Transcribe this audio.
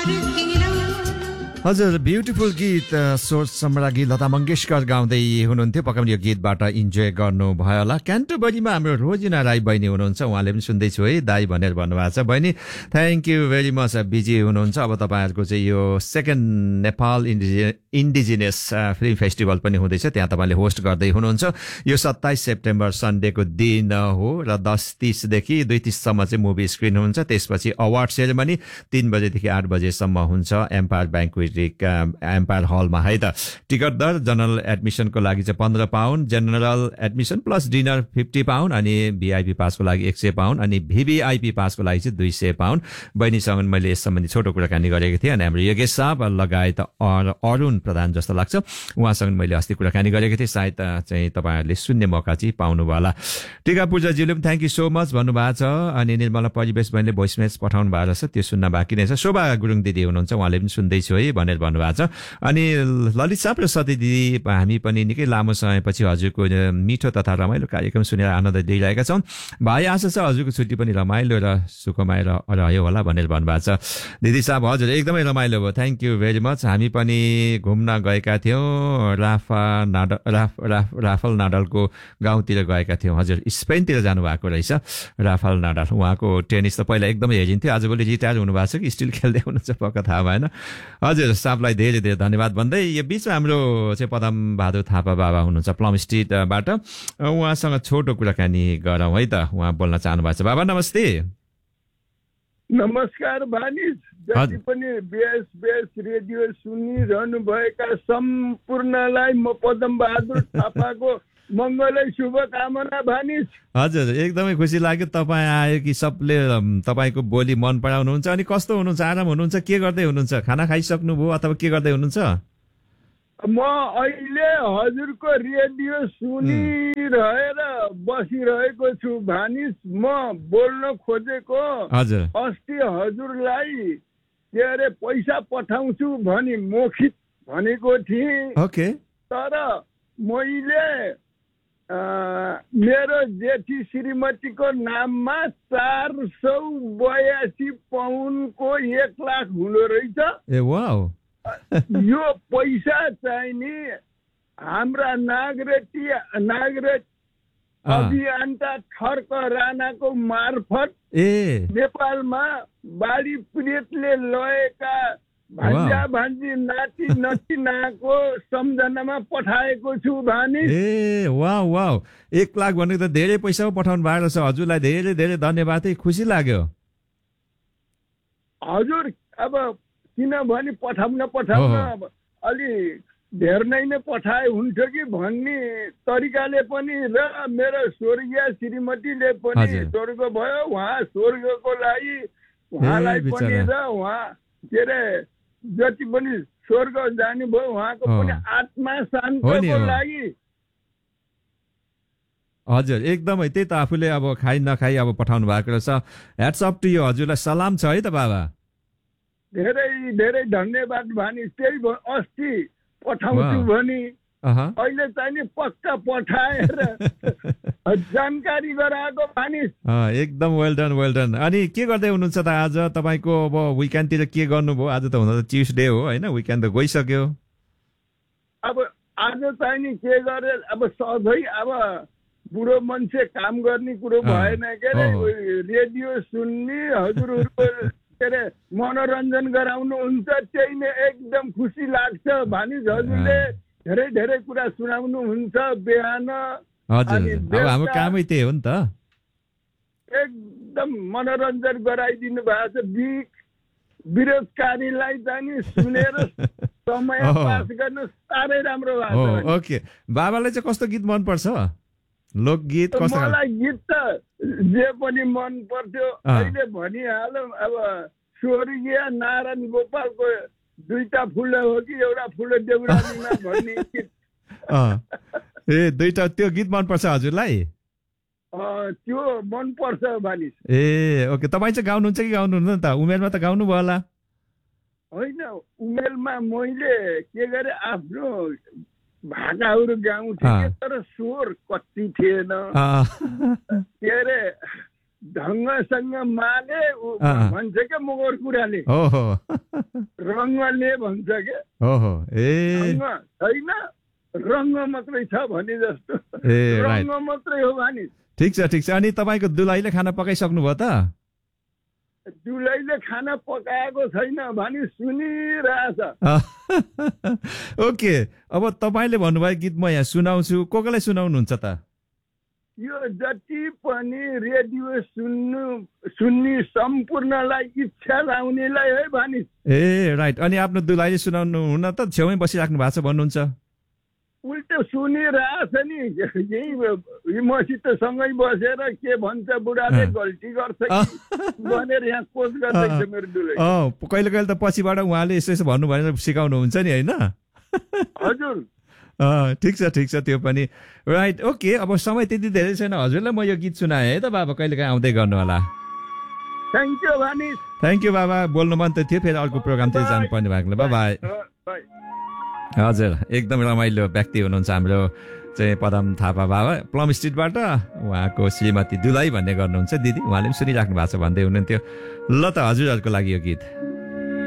हजुर ब्युटिफुल गीत स्वर सम्राज्ञी लता मंगेशकर गाउँदै हुनुहुन्थ्यो। पक्कै पनि यो गीतबाट इन्जोय गर्नुभयो होला। क्यान्टरबरीमा हाम्रो रोजिना राई बहिनी हुनुहुन्छ, उहाँले पनि सुन्दैछु है दाई भनेर भन्नुभएको छ। बहिनी thank you very much, busy हुनुहुन्छ। अब तपाईँहरूको चाहिँ यो second Nepal indigenous film festival पनि हुँदैछ, त्यहाँ तपाईँले होस्ट गर्दै हुनुहुन्छ। यो 27 सेप्टेम्बर सन्डेको दिन हो र 10:30 देखि 2:30 चाहिँ मुभी स्क्रिन हुन्छ। त्यसपछि अवार्ड सेरेमनी 3 बजेदेखि 8 बजेसम्म हुन्छ एम्पायर ब्याङ्कवेट एम्पायर हलमा है त। टिकट दर जनरल एडमिसनको लागि चाहिँ 15 pound, general admission plus dinner 50 pound, अनि भिआइपी पासको लागि 100 पाउन्ड, अनि भिभिआइपी पासको लागि चाहिँ 200 पाउन्ड। बहिनीसँग मैले यस सम्बन्धी छोटो कुराकानी गरेको थिएँ, अनि हाम्रो योगेश साहब लगायत अरुण प्रधान जस्तो लाग्छ उहाँसँग मैले अस्ति कुराकानी गरेको थिएँ। सायद चाहिँ तपाईँहरूले सुन्ने मौका चाहिँ पाउनुभयो होला। टिका पूजाजीले पनि थ्याङ्क यू सो मच भन्नुभएको छ, अनि निर्मला परिवेश बहिनीले भोइस मेसेज पठाउनु भएको छ, त्यो सुन्न बाँकी नै छ। शोभा गुरुङ दिदी हुनुहुन्छ, उहाँले पनि सुन्दैछु है भनेर भन्नुभएको छ। अनि ललित साहब र सती दिदी हामी पनि निकै लामो समयपछि हजुरको मिठो तथा रमाइलो कार्यक्रम सुनेर आनन्द लिइरहेका छौँ। भाइ आशा छ हजुरको छुट्टी पनि रमाइलो र सुखमय रह्यो होला भनेर भन्नुभएको छ। दिदी साहब हजुर एकदमै रमाइलो भयो, थ्याङ्क यू भेरी मच। हामी पनि घुम्न गएका थियौँ, राफल नाडलको गाउँतिर गएका थियौँ। हजुर स्पेनतिर जानुभएको रहेछ राफल नाडल, उहाँको टेनिस त पहिला एकदमै हेरिन्थ्यो, आजभोलि रिटायर हुनुभएको छ कि स्टिल खेल्दै हुनुहुन्छ पक्का थाहा भएन। हजुर साहबलाई धेरै धेरै धन्यवाद भन्दै यो बिचमा हाम्रो चाहिँ पदम बहादुर थापा बाबा हुनुहुन्छ प्लम स्ट्रिटबाट, उहाँसँग छोटो कुराकानी गरौँ है त। उहाँ बोल्न चाहनु भएको छ। बाबा नमस्ते। नमस्कार भानिज, जति पनि बेस रेडियो सुनिरहनु भएका सम्पूर्णलाई म पदम बहादुर थापाको मङ्गलै शुभकामना भानिज। हजुर एकदमै खुसी लाग्यो तपाईँ आयो कि सबले तपाईँको बोली मन पराउनुहुन्छ। अनि कस्तो हुनुहुन्छ, आराम हुनुहुन्छ, के गर्दै हुनुहुन्छ, खाना खाइसक्नु भयो अथवा के गर्दै हुनुहुन्छ? म अहिले हजुरको रेडियो सुनिरहेर बसिरहेको छु भानिज। म बोल्न खोजेको अस्ति हजुरलाई के अरे पैसा पठाउँछु भनी मौखिक भनेको थिएँ। ओके। तर मैले मेरो जेठी श्रीमतीको नाममा 482 पाउन्डको 1 लाख हुँदो रहेछ। ए वाउ। यो पैसा चाहिँ नि हाम्रा नागरिक अभियन्ता खर्क राणाको मार्फत नेपालमा बाढी पीडितले लगेका भान्जा भान्जी नाति नतिनाको सम्झनामा पठाएको छु भानी। ए वाउ वाउ, 1 लाख भनेको त धेरै पैसा पठाउनु भएको छ। हजुरलाई धेरै धेरै धन्यवाद, खुसी लाग्यो। हजुर अब किनभने पठाउन अलि धेर नै पठाए हुन्थ्यो कि भन्ने तरिकाले पनि, र मेरो स्वर्गीय श्रीमतीले पनि स्वर्ग भयो, उहाँ स्वर्गको लागि उहाँलाई पनि र उहाँ के अरे जति पनि स्वर्ग जानुभयो उहाँको पनि आत्मा शान्तिको लागि। हजुर एकदमै त्यही त, आफूले अब खाइ नखाइ अब पठाउनु भएको रहेछ। ह्याट्स अफ टु यु, हजुरलाई सलाम छ है त बाबा। धेरै धेरै धन्यवाद भानी। त्यही अस्ति पठाउँछु भनी अहिले चाहिँ नि पक्का पठाएर जानकारी गराएको भानी। एकदम वेल डन। अनि के गर्दै हुनुहुन्छ त आज? तपाईँको अब विकेन्डतिर के गर्नुभयो? आज त हुन त ट्युसडे हो होइन, विकेन्ड त गइसक्यो। अब आज चाहिँ नि के गरे, अब सधैँ अब बुढो मान्छे काम गर्ने कुरो भएन के अरे, रेडियो सुन्ने हजुरहरूको के अरे मनोरञ्जन गराउनुहुन्छ, त्यही नै एकदम खुसी लाग्छ भानी। हजुरले धेरै धेरै कुरा सुनाउनुहुन्छ बिहान। हजुर अब हाम्रो कामै त्यही हो नि त, एकदम मनोरञ्जन गराइदिनु भएको छ। बेरोजगारीलाई चाहिँ सुनेर समय पास गर्नु साह्रै राम्रो भएको छ। ओके, बाबालाई चाहिँ कस्तो गीत मनपर्छ? लोकगीत? मलाई गीत त जे पनि मन पर्थ्यो। अहिले भनिहालौँ अब स्वर्गीय नारायण गोपालको 2टा फुल हो कि एउटा फुल देउरालीमा भन्ने गीत। ए 2टा, त्यो गीत मनपर्छ हजुरलाई? त्यो मनपर्छ भानिस। ए ओके, तपाईँ चाहिँ गाउनुहुन्छ कि गाउनुहुन्न त? उमेरमा त गाउनु भयो होला। होइन, उमेरमा मैले के गरे आफ्नो भाकाहरू गाउँथे, तर स्वर कति थिएन के अरे, ढङ्गसँग माले भन्छ क्या मगर कुराले। रङ्गले भन्छ के ओहो ए रङ्ग छैन रङ्ग मात्रै छ भने जस्तो ए राइट रङ्ग मात्रै हो भने ठिक छ अनि तपाईँको दुलाईले खाना पकाइसक्नु भयो त दुलैले खाना पकाएको छैन भनी सुनिरहेछ ओके अब तपाईँले भन्नुभयो गीत म यहाँ सुनाउँछु कसलाई सुनाउनुहुन्छ त यो जति पनि रेडियो सुन्ने सम्पूर्णलाई इच्छा लाउनेलाई है भनी ए राइट अनि आफ्नो दुलाईले सुनाउनु हुन त छेउमै बसिराख्नु भएको छ भन्नुहुन्छ उल्टो सुनिरहेछ नि यही मसित सँगै बसेर के भन्छ बुढाले गल्ती गर्छ भनेर यहाँ कोच गर्दैछ मेरो दुलै कहिले कहिले त पछिबाट उहाँले यसो भन्नु भनेर सिकाउनुहुन्छ नि होइन हजुर ठिक छ त्यो पनि राइट ओके अब समय त्यति धेरै छैन हजुरलाई म यो गीत सुनाएँ है त बाबा कहिलेकाहीँ आउँदै गर्नु होला थ्याङ्क यू बाबा बोल्नु मन त थियो फेरि अर्को प्रोग्रामतिर जानुपर्ने भएको बाई हजुर एकदम रमाइलो व्यक्ति हुनुहुन्छ हाम्रो चाहिँ पदम थापा बाबा प्लम स्ट्रिटबाट उहाँको श्रीमती दुलाई भन्ने गर्नुहुन्छ दिदी उहाँले पनि सुनिराख्नु भएको छ भन्दै हुनुहुन्थ्यो ल त हजुरहरूको लागि यो गीत